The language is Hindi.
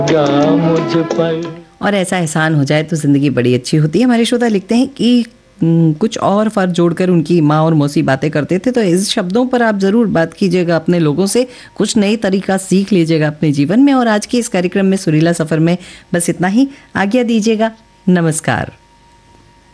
मुझ पर। और ऐसा एहसान हो जाए तो ज़िंदगी बड़ी अच्छी होती है। हमारे श्रोता लिखते हैं कि कुछ और फर्क जोड़कर उनकी माँ और मौसी बातें करते थे, तो इस शब्दों पर आप ज़रूर बात कीजिएगा अपने लोगों से, कुछ नई तरीका सीख लीजिएगा अपने जीवन में। और आज के इस कार्यक्रम में सुरीला सफ़र में बस इतना ही। आज्ञा दीजिएगा। नमस्कार।